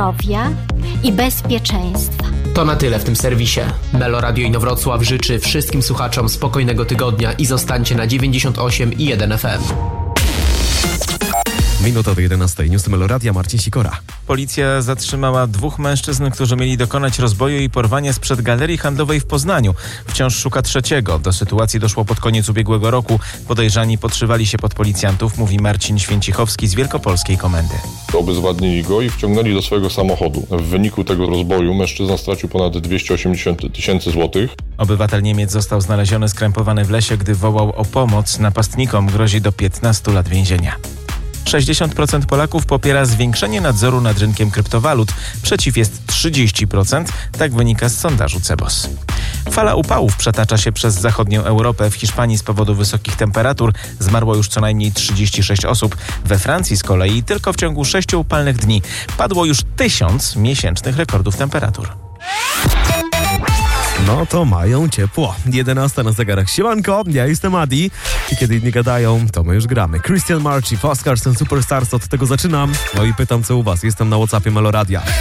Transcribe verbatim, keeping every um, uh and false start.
zdrowia i bezpieczeństwa. To na tyle w tym serwisie. Melo Radio Inowrocław życzy wszystkim słuchaczom spokojnego tygodnia i zostańcie na dziewięćdziesiąt osiem i jeden F M. Minuta do jedenastej. Newsy Melo Radia, Marcin Sikora. Policja zatrzymała dwóch mężczyzn, którzy mieli dokonać rozboju i porwania sprzed galerii handlowej w Poznaniu. Wciąż szuka trzeciego. Do sytuacji doszło pod koniec ubiegłego roku. Podejrzani podszywali się pod policjantów, mówi Marcin Święcichowski z Wielkopolskiej Komendy. Obezwładnili go i wciągnęli do swojego samochodu. W wyniku tego rozboju mężczyzna stracił ponad dwieście osiemdziesiąt tysięcy złotych. Obywatel Niemiec został znaleziony skrępowany w lesie, gdy wołał o pomoc. Napastnikom grozi do piętnastu lat więzienia. sześćdziesiąt procent Polaków popiera zwiększenie nadzoru nad rynkiem kryptowalut. Przeciw jest trzydzieści procent, tak wynika z sondażu Cebos. Fala upałów przetacza się przez zachodnią Europę. W Hiszpanii z powodu wysokich temperatur zmarło już co najmniej trzydzieści sześć osób. We Francji z kolei tylko w ciągu sześciu upalnych dni padło już tysiąc miesięcznych rekordów temperatur. No to mają ciepło. jedenasta na zegarach. Siemanko, ja jestem Adi i kiedy inni gadają, to my już gramy. Christian Marchi, Oscars and Superstars, od tego zaczynam. No i pytam, co u was. Jestem na WhatsAppie Melo Radia.